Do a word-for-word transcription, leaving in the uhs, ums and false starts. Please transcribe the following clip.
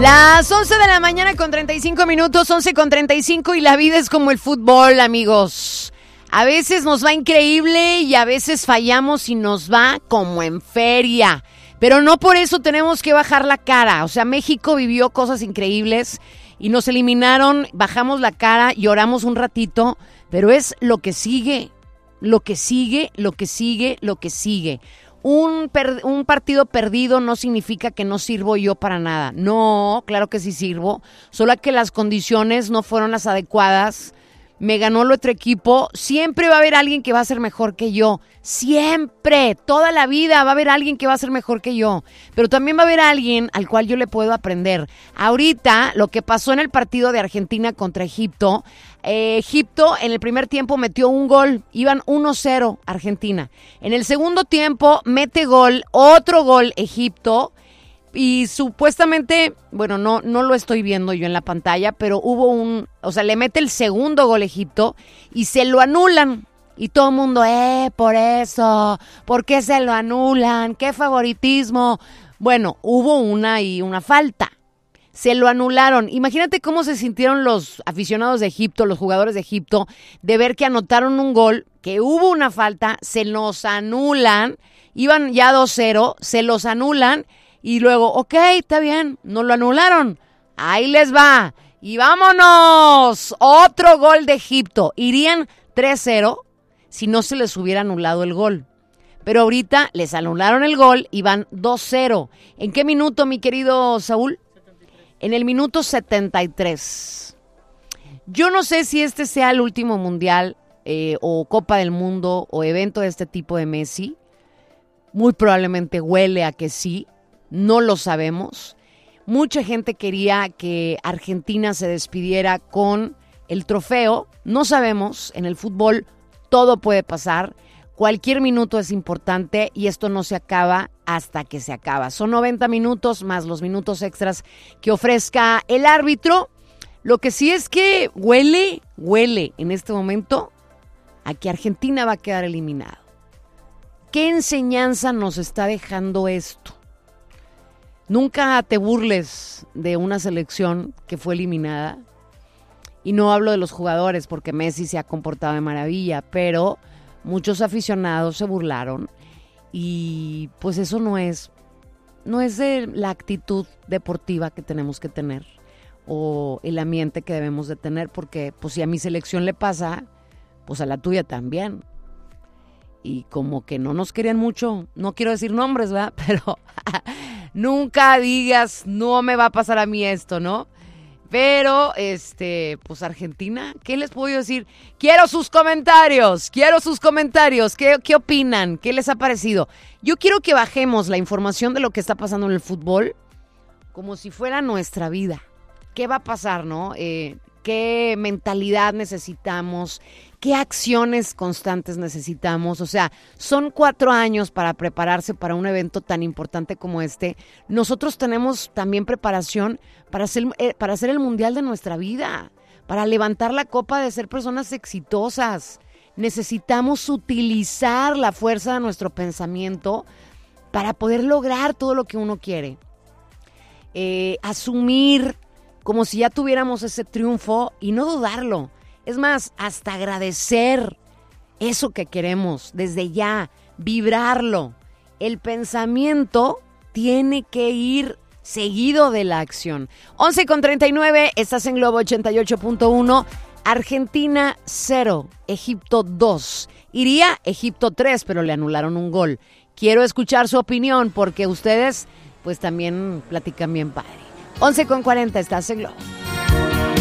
Las once de la mañana con treinta y cinco minutos, once con treinta y cinco, y la vida es como el fútbol, amigos. A veces nos va increíble y a veces fallamos y nos va como en feria. Pero no por eso tenemos que bajar la cara. O sea, México vivió cosas increíbles y nos eliminaron, bajamos la cara, lloramos un ratito, pero es lo que sigue, lo que sigue, lo que sigue, lo que sigue. Un, per- un partido perdido no significa que no sirvo yo para nada. No, claro que sí sirvo. Solo que las condiciones no fueron las adecuadas. Me ganó el otro equipo. Siempre va a haber alguien que va a ser mejor que yo. Siempre, toda la vida va a haber alguien que va a ser mejor que yo. Pero también va a haber alguien al cual yo le puedo aprender. Ahorita, lo que pasó en el partido de Argentina contra Egipto, eh, Egipto en el primer tiempo metió un gol. Iban uno cero Argentina. En el segundo tiempo mete gol, otro gol Egipto. Y supuestamente, bueno, no, no lo estoy viendo yo en la pantalla, pero hubo un, o sea, le mete el segundo gol Egipto y se lo anulan. Y todo el mundo, eh, por eso, ¿por qué se lo anulan? ¿Qué favoritismo? Bueno, hubo una y una falta. Se lo anularon. Imagínate cómo se sintieron los aficionados de Egipto, los jugadores de Egipto, de ver que anotaron un gol, que hubo una falta, se los anulan, iban ya dos cero, se los anulan. Y luego, ok, está bien, no lo anularon. Ahí les va. Y vámonos. Otro gol de Egipto. Irían tres cero si no se les hubiera anulado el gol. Pero ahorita les anularon el gol y van dos cero. ¿En qué minuto, mi querido Saúl? En el minuto setenta y tres. Yo no sé si este sea el último mundial eh, o Copa del Mundo o evento de este tipo de Messi. Muy probablemente huele a que sí. No lo sabemos. Mucha gente quería que Argentina se despidiera con el trofeo. No sabemos. En el fútbol todo puede pasar. Cualquier minuto es importante y esto no se acaba hasta que se acaba. Son noventa minutos más los minutos extras que ofrezca el árbitro. Lo que sí es que huele, huele en este momento a que Argentina va a quedar eliminado. ¿Qué enseñanza nos está dejando esto? Nunca te burles de una selección que fue eliminada. Y no hablo de los jugadores porque Messi se ha comportado de maravilla, pero muchos aficionados se burlaron. Y pues eso no es, no es de la actitud deportiva que tenemos que tener o el ambiente que debemos de tener, porque pues si a mi selección le pasa, pues a la tuya también. Y como que no nos querían mucho, no quiero decir nombres, ¿verdad? Pero nunca digas, no me va a pasar a mí esto, ¿no? Pero, este, pues Argentina, ¿qué les puedo decir? Quiero sus comentarios, quiero sus comentarios. ¿Qué, qué opinan? ¿Qué les ha parecido? Yo quiero que bajemos la información de lo que está pasando en el fútbol como si fuera nuestra vida. ¿Qué va a pasar, no? Eh, ¿Qué mentalidad necesitamos? ¿Qué acciones constantes necesitamos? O sea, son cuatro años para prepararse para un evento tan importante como este. Nosotros tenemos también preparación para hacer, eh, para hacer el mundial de nuestra vida, para levantar la copa de ser personas exitosas. Necesitamos utilizar la fuerza de nuestro pensamiento para poder lograr todo lo que uno quiere. Eh, asumir como si ya tuviéramos ese triunfo y no dudarlo. Es más, hasta agradecer eso que queremos desde ya, vibrarlo. El pensamiento tiene que ir seguido de la acción. once con treinta y nueve, estás en Globo ochenta y ocho punto uno. Argentina cero, Egipto dos. Iría Egipto tres, pero le anularon un gol. Quiero escuchar su opinión porque ustedes pues también platican bien padre. once con cuarenta, estás en Globo.